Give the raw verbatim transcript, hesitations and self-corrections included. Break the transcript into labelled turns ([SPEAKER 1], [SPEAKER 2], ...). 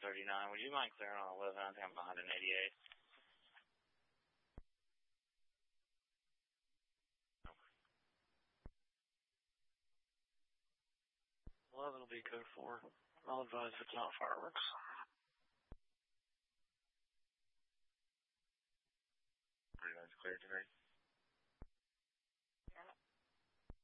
[SPEAKER 1] thirty-nine. Would you mind clearing on eleven? I think I'm behind an eighty-eight. eleven will be code four. I'll advise if it's not fireworks. Pretty much clear to me.